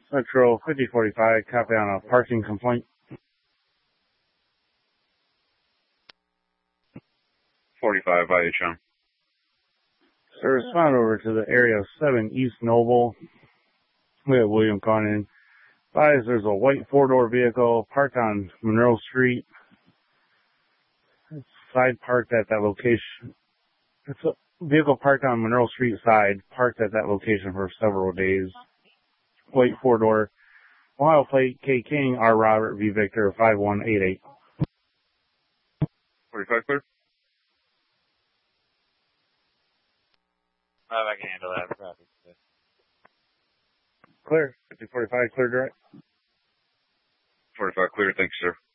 Metro 5045, copy on a parking complaint. 45 IHM. So respond over to the area of 7 East Noble. We have William Conan. Advise there's a white four-door vehicle parked on Monroe Street. It's side parked at that location. It's a vehicle parked on Monroe Street side, parked at that location for several days. White four-door. Ohio plate K King R Robert V Victor 5188. 45 clear? I can handle that. Clear. 5045 clear direct. 45 clear, thanks, sir.